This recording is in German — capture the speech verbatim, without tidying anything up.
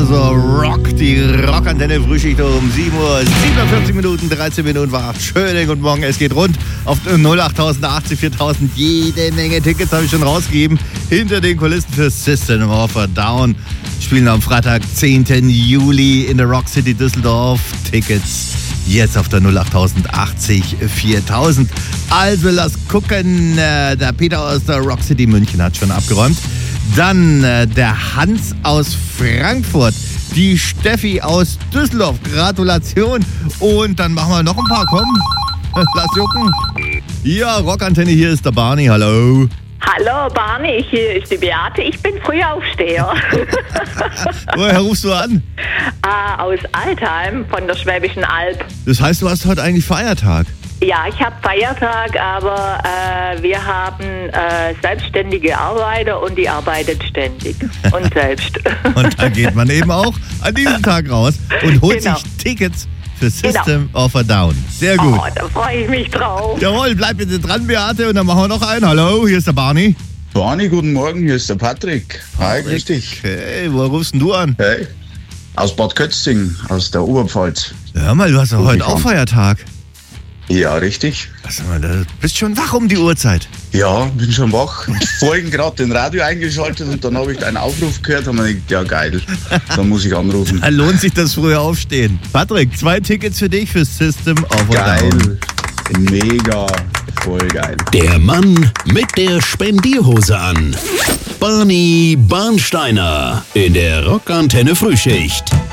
Also Rock, die Rockantenne Frühschicht um sieben Uhr siebenundvierzig Minuten, dreizehn Minuten war acht. Schönen guten Morgen, es geht rund auf null acht achtzig viertausend. Jede Menge Tickets habe ich schon rausgegeben. Hinter den Kulissen für System of a Down. Spielen am Freitag, zehnten Juli in der Rock City Düsseldorf. Tickets jetzt auf der null acht achtzig viertausend. Also lass gucken, äh, der Peter aus der Rock City München hat schon abgeräumt. Dann äh, der Hans aus Frankfurt, die Steffi aus Düsseldorf, Gratulation. Und dann machen wir noch ein paar, komm, lass jucken. Ja, Rockantenne, hier ist der Barney, hallo. Hallo Barney, hier ist die Beate, ich bin Frühaufsteher. Woher rufst du an? Ah, aus Altheim von der Schwäbischen Alb. Das heißt, du hast heute eigentlich Feiertag? Ja, ich habe Feiertag, aber äh, wir haben äh, selbstständige Arbeiter und die arbeitet ständig und selbst. Und da geht man eben auch an diesem Tag raus und holt Genau. sich Tickets für System Genau. of a Down. Sehr gut. Oh, da freue ich mich drauf. Jawohl, bleib bitte dran, Beate, und dann machen wir noch einen. Hallo, hier ist der Barney. Barney, guten Morgen, hier ist der Patrick. Hi, grüß dich. Hey, wo rufst denn du an? Hey, aus Bad Kötzting, aus der Oberpfalz. Hör mal, du hast doch Ruf heute mich auch an. Feiertag. Ja, richtig. Sag mal, du bist schon wach um die Uhrzeit. Ja, bin schon wach. Vorhin gerade den Radio eingeschaltet und dann habe ich deinen Aufruf gehört und mir gedacht, ja geil, dann muss ich anrufen. Da lohnt sich das frühe Aufstehen. Patrick, zwei Tickets für dich für System of a Down. Geil, mega, voll geil. Der Mann mit der Spendierhose an. Barney Barnsteiner in der Rockantenne Frühschicht.